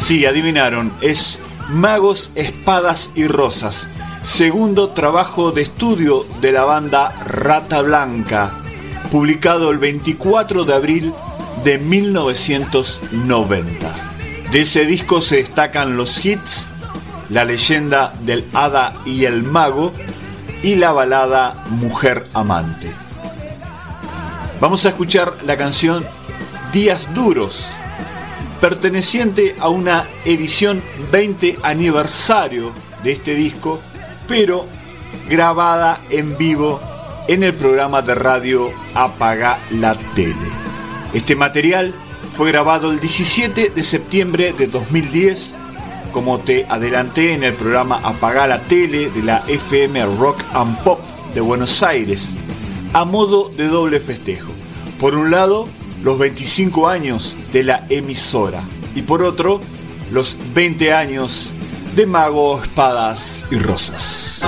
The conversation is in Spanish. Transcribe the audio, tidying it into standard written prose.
Sí, adivinaron, es Magos, Espadas y Rosas, segundo trabajo de estudio de la banda Rata Blanca, publicado el 24 de abril de 1990. De ese disco se destacan los hits La leyenda del hada y el mago y la balada Mujer Amante. Vamos a escuchar la canción Días Duros, perteneciente a una edición 20 aniversario de este disco, pero grabada en vivo en el programa de radio Apaga la Tele. Este material fue grabado el 17 de septiembre de 2010, como te adelanté, en el programa Apaga la Tele de la FM Rock and Pop de Buenos Aires, a modo de doble festejo. Por un lado, los 25 años de la emisora y por otro, los 20 años de Mago, Espadas y Rosas.